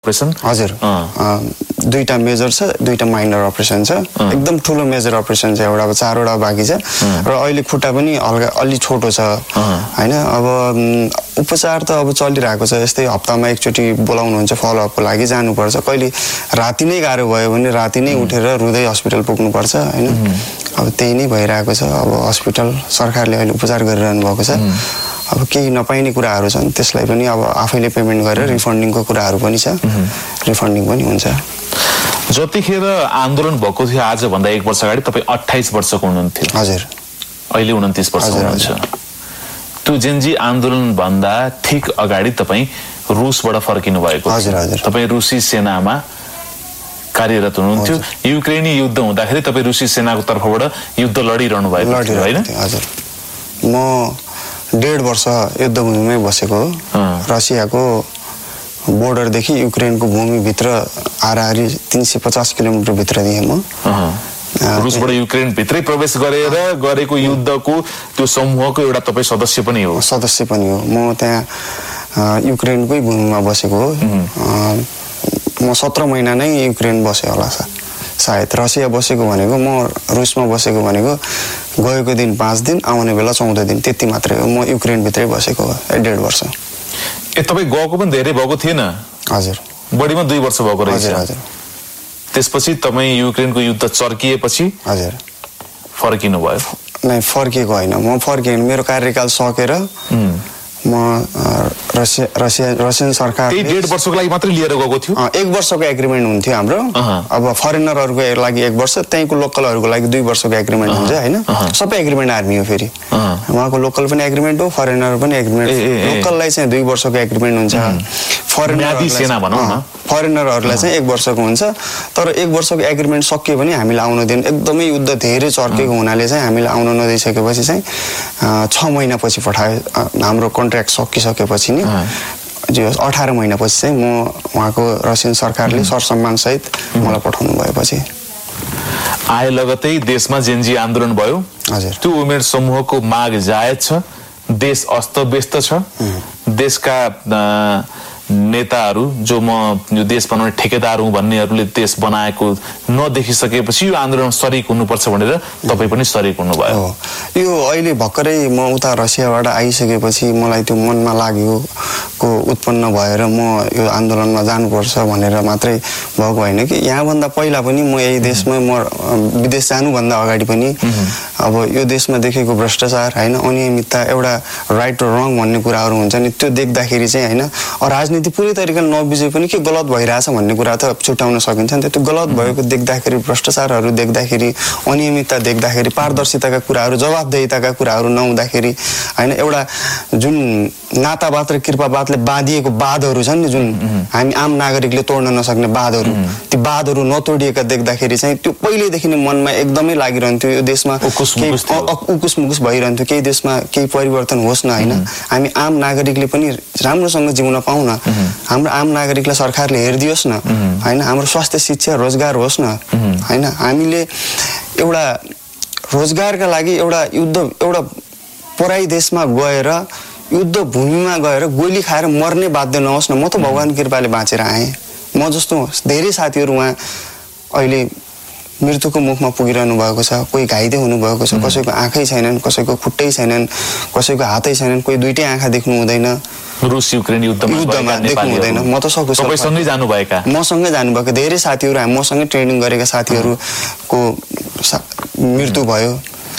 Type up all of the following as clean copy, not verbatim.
Operation हजुर दुईटा major छ दुईटा माइनर अपरेसन छ एकदम ठुलो मेजर अपरेसन छ एउटा अब 4 वटा बाँकी छ र अहिले खुट्टा पनि हल्का अलि छोटो छ हैन अब उपचार त अब चलिरहेको छ यस्तै हप्तामा एकचोटी बोलाउनुहुन्छ फलोअपको लागि जानुपर्छ कहिले राति नै गाह्रो भयो भने राति नै उठेर रुँदै हस्पिटल पुग्नुपर्छ हैन अब त्यही नै भइरहेको छ अब हस्पिटल सरकारले अहिले उपचार गरिरहनु भएको छ अब केही नपाइने कुराहरू छन् त्यसलाई पनि अब आफैले पेमेन्ट गरेर रिफन्डिङको कुराहरू पनि छ रिफन्डिङ पनि हुन्छ जतिखेर आन्दोलन भएको थियो आज भन्दा 1 वर्ष अगाडि तपाई 28 वर्षको हुनुहुन्थ्यो हजुर अहिले 29 वर्ष हुनुहुन्छ त्यो जेनजी आन्दोलन भन्दा ठीक अगाडि तपाई रुसबाट फर्किनु भएको हजुर हजुर तपाई रुसी सेनामा कार्यरत हुनुहुन्थ्यो युक्रेनी युद्ध हुँदाखेरि तपाई रुसी सेनाको तर्फबाट युद्ध लडिरहनु भएको थियो हैन हजुर म 1.5 वर्ष युद्धभूमिमै बसेको हो रसियाको बोर्डरदेखि युक्रेनको भूमिभित्र हाराहारी 350 किलोमिटर भित्र दिएँ म रुसबाट युक्रेन भित्रै प्रवेश गरेर गरेको युद्धको त्यो समूहको एउटा तपाई सदस्य पनि हो म त्यहाँ युक्रेनकै भूमिमा बसेको हो म 17 महिना नै युक्रेन बसे होला सायद रसिया बसेको भनेको म रुसमा बसेको भनेको गएको दिन 5 दिन आउने बेला 14 दिन त्यति मात्रै हो म युक्रेन भित्रै बसेको हो 1.5 वर्ष तपाई गएको पनि धेरै भएको थिएन हजुर बढीमा 2 वर्ष भएको रहेछ हजुर हजुर त्यसपछि तपाई युक्रेनको युद्ध चर्किएपछि हजुर फर्किनु भयो नै फर्केको हैन म फर्केन मेरो कार्यकाल सकेर म रसियन सरकार 1.5 वर्षको लागि मात्रै लिएर गएको थियो 1 वर्षको एग्रीमेन्ट हुन्थ्यो हाम्रो अब फरेनरहरुको लागि 1 वर्ष त्यहीको लोकलहरुको लागि 2 वर्षको एग्रीमेन्ट हुन्छ हैन सबै एग्रीमेन्ट आर्मी हो फेरि उहाँको लोकल पनि एग्रीमेन्ट हो फरेनर पनि एग्रीमेन्ट लोकललाई चाहिँ 2 वर्षको एग्रीमेन्ट हुन्छ फरेनरहरुलाई सेना भनौं न फरेनरहरुलाई चाहिँ 1 वर्षको हुन्छ तर 1 वर्षको एग्रीमेन्ट सकियो भने हामीले आउन दिन एकदमै युद्ध धेरै चर्केको हुनाले चाहिँ हामीले आउन नदिसकेपछि चाहिँ 6 महिनापछि पठायो हाम्रो कन्ट्र्याक्ट सकिसकेपछि नि जो 18 महिनापछि चाहिँ म उहाँको रसियन सरकारले सरसम्मान सहित मलाई पठाउनु भएपछि आए लगतै देशमा जेनजी आन्दोलन भयो हजुर त्यो उमेर समूहको माग जायज छ देश अस्तव्यस्त छ देशका नेताहरू जो म यो देश बनाउने ठेकेदार हुँ भन्नेहरूले देश बनाएको नदेखिसकेपछि यो आन्दोलन सरिक हुनुपर्छ भनेर तपाई पनि सरिक हुनुभयो यो अहिले भक्करै म उता रसियाबाट आइसकेपछि मलाई त्यो मनमा लाग्यो को उत्पन्न भएर म यो आन्दोलनमा जानुपर्छ भनेर मात्रै भएको हैन कि यहाँ भन्दा पहिला पनि म यही देशमा म विदेश जानु भन्दा अगाडि पनि अब यो देशमा देखेको भ्रष्टाचार हैन अनियमितता एउटा राइट र रङ भन्ने कुराहरू हुन्छ नि त्यो देख्दाखेरि चाहिँ हैन राजनीति पूरै तरिकाले नबुझे पनि के गलत भइराछ भन्ने कुरा त छुटाउन सकिन्छ नि त्यो गलत भएको देख्दाखेरि भ्रष्टाचारहरू देख्दाखेरि अनियमितता देख्दाखेरि पारदर्शिताका कुराहरू जवाफदेहिताका कुराहरू नहुँदाखेरि हैन एउटा जुन नातावाद र कृपावादले बाँधिएको बाँधहरू छन् नि जुन हामी आम नागरिकले तोड्न नसक्ने बाँधहरू ती बाँधहरू नतोडिएका देख्दाखेरि चाहिँ त्यो पहिलेदेखि नै मनमा एकदमै लागिरहन्थ्यो यो देशमा उकुस मुकुस भइरहन्थ्यो केही देशमा केही परिवर्तन होस् न हैन हामी आम नागरिकले पनि राम्रोसँग जिउन पाउन हाम्रो आम नागरिकलाई सरकारले हेरिदियोस् न हैन हाम्रो स्वास्थ्य शिक्षा रोजगार होस् न हैन हामीले एउटा रोजगारका लागि एउटा पराई देशमा गएर युद्ध भूमिमा गएर गोली खाएर मर्ने बाध्य नहोस् न म त भगवान कृपाले बाँचेर आएँ म जस्तो धेरै साथीहरू उहाँ अहिले मृत्युको मुखमा पुगिरहनु भएको छ कोही घाइते हुनु भएको छ कसैको आँखै छैनन् कसैको खुट्टै छैनन् कसैको हातै छैनन् कोही दुईटै आँखा देख्नु हुँदैन रुस युक्रेन युद्धमा देख्नु हुँदैन म त सबैसँगै जानुभएका मसँगै जानुभएको धेरै साथीहरू मसँगै ट्रेनिङ गरेका साथीहरूको मृत्यु भयो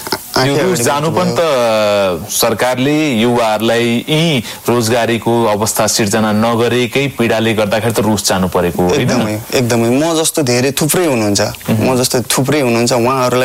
जानु पनि त सरकारले युवाहरूलाई यी रोजगारीको अवस्था सिर्जना नगरेकै पीडाले गर्दाखेरि त रुस जानु परेको एकदमै म जस्तो धेरै थुप्रै हुनुहुन्छ उहाँहरूलाई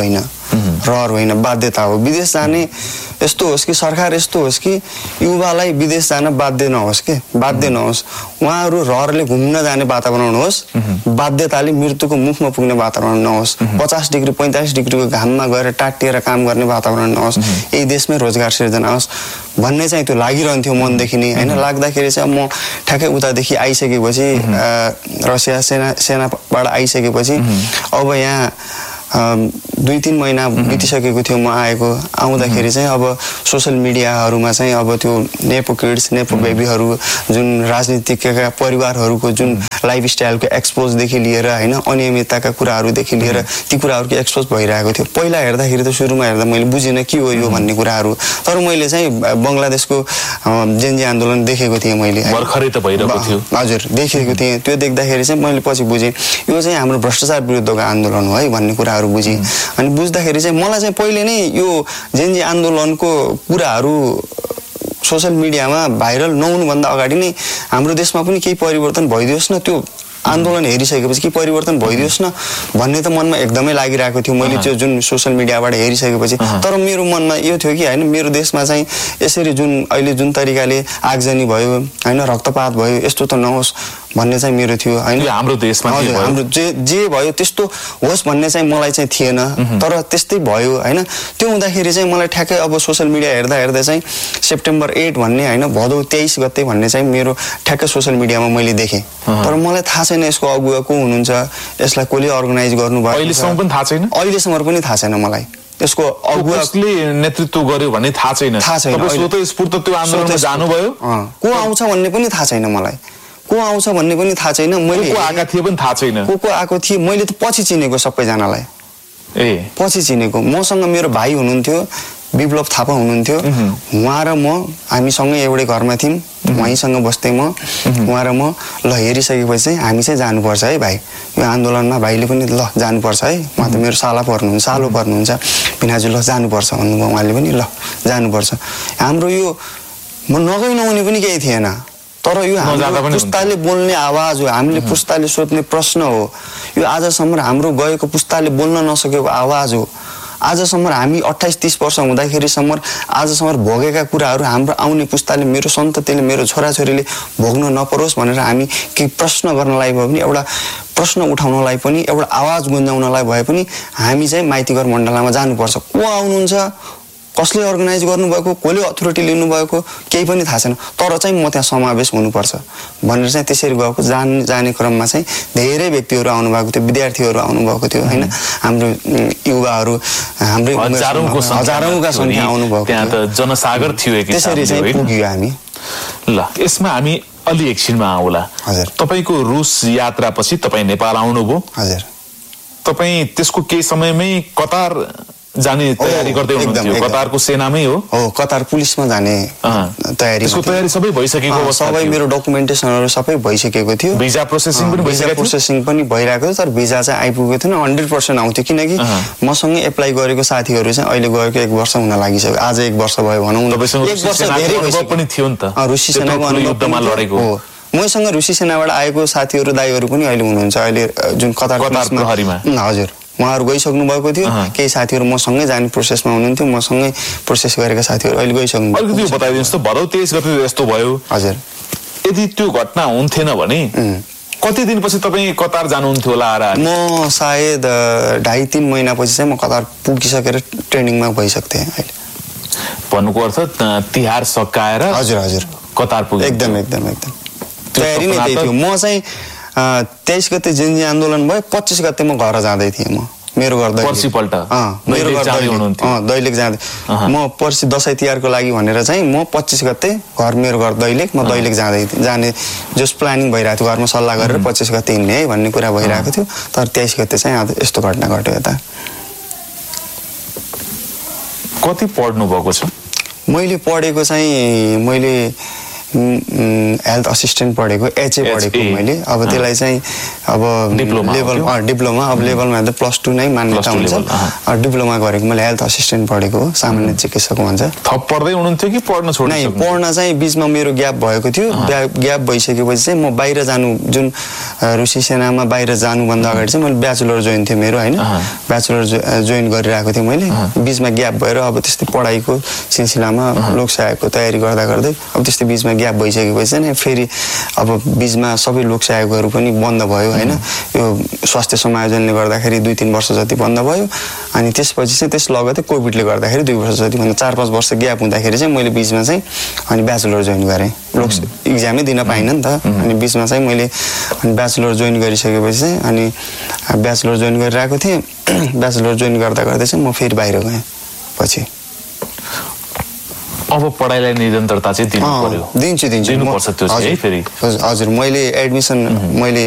रहर होइन बाध्यता हो विदेश जाने यस्तो होस् कि सरकार यस्तो होस् कि युवालाई विदेश जान बाध्य नहोस् उहाँहरू रहरले घुम्न जाने वातावरण होस् बाध्यताले मृत्युको मुखमा पुग्ने वातावरण नहोस् 50 डिग्री 45 डिग्रीको घाममा गएर टाटिएर काम गर्ने वातावरण नहोस् यही देशमै रोजगार सिर्जना होस् भन्ने चाहिँ त्यो लागिरहन्थ्यो मनदेखि नै हैन लाग्दाखेरि चाहिँ म ठ्याक्कै उतादेखि आइसकेपछि रसिया सेनाबाट आइसकेपछि अब यहाँ 2-3 महिना बितिसकेको थियो म आएको। आउँदाखेरि चाहिँ अब सोसल मिडियाहरूमा चाहिँ अब त्यो नेपो किड्स नेपो बेबीहरू जुन राजनीतिकका परिवारहरूको जुन लाइफस्टाइलको एक्सपोजदेखि लिएर होइन अनियमितताका कुराहरूदेखि लिएर ती कुराहरूको एक्सपोज भइरहेको थियो। पहिला हेर्दाखेरि त सुरुमा हेर्दा मैले बुझिनँ के हो यो भन्ने कुराहरू। तर मैले चाहिँ बङ्गलादेशको जेनजी आन्दोलन देखेको थिएँ मैले। भर्खरै त भइरहेको थियो। हजुर देखेको थिएँ। त्यो देख्दाखेरि चाहिँ मैले पछि बुझेँ यो चाहिँ हाम्रो भ्रष्टाचार विरुद्धको आन्दोलन हो है भन्ने कुराहरू बुझेँ। अनि बुझ्दाखेरि चाहिँ मलाई चाहिँ पहिले नै यो जेनजी आन्दोलनको कुराहरू सोसल मिडियामा भाइरल नहुनुभन्दा अगाडि नै हाम्रो देशमा पनि केही परिवर्तन भइदियोस् न, त्यो आन्दोलन हेरिसकेपछि के परिवर्तन भइदियोस् न भन्ने त मनमा एकदमै लागिरहेको थियो मैले त्यो जुन सोसल मिडियाबाट हेरिसकेपछि। तर मेरो मनमा यो थियो कि होइन मेरो देशमा चाहिँ यसरी जुन अहिले जुन तरिकाले आगजनी भयो होइन रक्तपात भयो यस्तो त नहोस् भन्ने चाहिँ मेरो थियो होइन। हाम्रो देशमा हाम्रो जे भयो त्यस्तो होस् भन्ने चाहिँ मलाई चाहिँ थिएन। तर त्यस्तै भयो होइन। त्यो हुँदाखेरि चाहिँ मलाई ठ्याक्कै अब सोसल मिडिया हेर्दा हेर्दा चाहिँ सेप्टेम्बर 8 भन्ने होइन भदौ 23 गते भन्ने चाहिँ मेरो ठ्याक्कै सोसल मिडियामा मैले देखेँ। तर मलाई थाहा छैन यसको अगुवा को हुनुहुन्छ, यसलाई कसले अर्गनाइज गर्नुभयो अहिलेसम्म पनि थाहा छैन। अहिलेसम्म पनि थाहा छैन मलाई यसको अगुवाले नेतृत्व गर्यो भन्ने थाहा छैन। स्वतःस्फूर्त त्यो आन्दोलनमा जानुभयो को आउँछ भन्ने पनि थाहा छैन मलाई। को आउँछ भन्ने पनि थाहा छैन। मैले को आएका थिए पनि थाहा छैन। को आएको थिए मैले त पछि चिनेको सबैजनालाई। पछि चिनेको मसँग मेरो भाइ हुनुहुन्थ्यो विप्लव थापा हुनुहुन्थ्यो। उहाँ र म हामीसँगै एउटै घरमा थियौँ। उहाँसँग बस्थेँ म उहाँ र म। ल हेरिसकेपछि चाहिँ हामी चाहिँ जानुपर्छ है भाइ यो आन्दोलनमा। भाइले पनि ल जानुपर्छ है उहाँ त मेरो सालो पर्नुहुन्छ पिनाजु ल जानुपर्छ भन्नुभयो उहाँले पनि ल जानुपर्छ। हाम्रो यो म नगइ नहुने पनि केही थिएन। तर यो हाम्रो पुस्ताले बोल्ने आवाज हो, हामीले पुस्ताले सोध्ने प्रश्न हो। यो आजसम्म हाम्रो गएको पुस्ताले बोल्न नसकेको आवाज हो। आजसम्म हामी 28-30 वर्ष हुँदाखेरिसम्म आजसम्म भोगेका कुराहरू हाम्रो आउने पुस्ताले मेरो सन्ततिले मेरो छोराछोरीले भोग्न नपरोस् भनेर हामी केही प्रश्न गर्नलाई भए पनि एउटा प्रश्न उठाउनलाई पनि एउटा आवाज गुन्जाउनलाई भए पनि हामी चाहिँ माइतीघर मण्डलामा जानुपर्छ। को आउनुहुन्छ, कसले अर्गनाइज गर्नुभएको, कसले अथोरिटी लिनुभएको केही पनि थाहा छैन। तर चाहिँ म त्यहाँ समावेश हुनुपर्छ भनेर चाहिँ त्यसरी गएको। जाने क्रममा चाहिँ धेरै व्यक्तिहरू आउनुभएको थियो, विद्यार्थीहरू आउनुभएको थियो होइन। हाम्रो युवाहरू हाम्रै हजारौँका सङ्ख्या आउनुभएको त्यहाँ त जनसागर थियो। त्यसरी चाहिँ पुग्यो हामी। ल यसमा हामी अलि एकछिनमा आउला। हजुर तपाईँको रुस यात्रापछि तपाईँ नेपाल आउनुभयो। हजुर तपाईँ त्यसको केही समयमै कतार जाने तयारी गर्दै हुनुहुन्थ्यो। कतारको सेनामै हो कतार पुलिसमा जाने तयारी। त्यसको तयारी सबै भइसकेको अवस्था सबै मेरो डकुमेन्टेसनहरू सबै भइसकेको थियो। भिजा प्रोसेसिङ पनि भइरहेको थियो। तर भिजा चाहिँ आइपुगेको थिएन। 100% आउँथ्यो किनकि मसँगै एप्लाई गरेको साथीहरू चाहिँ अहिले गएको 1 वर्ष हुन लागिसक्यो। आज 1 वर्ष भयो भनौँ न। 1 वर्ष धेरै पनि थियो नि त रुसी सेनाको युद्धमा लडेको। मसँग रुसी सेनाबाट आएको साथीहरू दाइहरू पनि अहिले हुनुहुन्छ अहिले जुन कतार प्रहरीमा। हजुर उहाँहरू गइसक्नु भएको थियो। केही साथीहरू मसँगै जाने प्रोसेसमा हुनुहुन्थ्यो। मसँगै प्रोसेस गरेका साथीहरू अहिले गइसक्नु। अलिकति बताइदिनुहोस् त भदौ 23 गते यस्तो भयो। हजुर यदि त्यो घटना हुन्थेन भने कति दिनपछि तपाईँ कतार जानुहुन्थ्यो होला? म सायद 2.5-3 महिनापछि चाहिँ म कतार पुगिसकेर ट्रेनिङमा भइसक्थेँ अहिले। भन्नुको अर्थ तिहार सकाएर हजुर हजुर कतार पुगे। एकदम तयारी नै त्यही थियो। म चाहिँ 23 गते जेनजी आन्दोलन भयो 25 गते म घर जाँदै थिएँ। म मेरो घर दैलेख जाँदै म पर्सि दसैँ तिहारको लागि भनेर चाहिँ म 25 गते मेरो घर दैलेख म दैलेख जाने जस प्लानिङ भइरहेको थियो। घरमा सल्लाह गरेर 25 गते हिँड्ने है भन्ने कुरा भइरहेको थियो। तर 23 गते चाहिँ यस्तो घटना घट्यो। यता कति पढ्नु भएको छ? मैले पढेको चाहिँ मैले हेल्थ असिस्टेन्ट पढेको एचए पढेको मैले। अब त्यसलाई चाहिँ अब डिप्लोमा अब लेभलमा त +2 नै मान्यता हुन्छ। डिप्लोमा गरेको मैले हेल्थ असिस्टेन्ट पढेको हो। सामान्य चिकित्सक भन्छ। थप पढ्दै हुनुहुन्थ्यो कि पढ्न छोड्नु? नै पढ्न चाहिँ बिचमा मेरो ग्याप भएको थियो। ग्याप भइसकेपछि चाहिँ म बाहिर जानु जुन रुसी सेनामा बाहिर जानुभन्दा अगाडि चाहिँ मैले ब्याचलर जोइन थियो मेरो होइन। ब्याचलर जोइन गरिरहेको थिएँ मैले। बिचमा ग्याप भएर अब त्यस्तै पढाइको सिलसिलामा लोकसेवाको तयारी गर्दा गर्दै अब त्यस्तै बिचमा ग्याप भइसकेपछि नै फेरि अब बिचमा सबै लोकसेवाहरू पनि बन्द भयो होइन। यो स्वास्थ्य समायोजनले गर्दाखेरि 2-3 वर्ष जति बन्द भयो। अनि त्यसपछि चाहिँ त्यस लगतै कोभिडले गर्दाखेरि 2 वर्ष जति भन्दा 4-5 वर्ष ग्याप हुँदाखेरि चाहिँ मैले बिचमा चाहिँ अनि ब्याचलर जोइन गरेँ। इक्जामै दिन पाइनँ नि त। अनि बिचमा चाहिँ मैले ब्याचलर जोइन गरिसकेपछि चाहिँ अनि ब्याचलर जोइन गरिरहेको थिएँ। ब्याचलर जोइन गर्दा गर्दै चाहिँ म फेरि बाहिर गएँ पछि। अब पढाइलाई निरन्तरता चाहिँ दिनु पर्यो। दिन्छु दिनुपर्छ त्यो चाहिँ है फेरि। हजुर मैले एडमिसन मैले